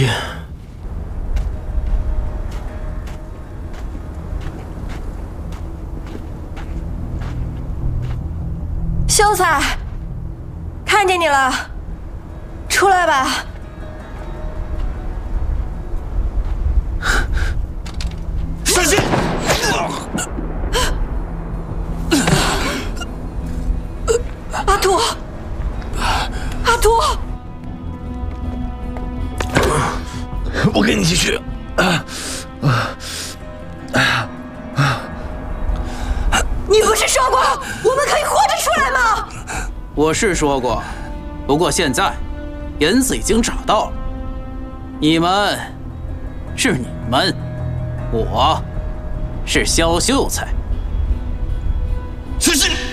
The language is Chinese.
去。 秀才，看见你了，出来吧。 上去！ 阿土，阿土， 我跟你一起去。 你不是说过我们可以活着出来吗？ 我是说过，不过现在银子已经找到了。你们是你们，我是萧秀才。 小心！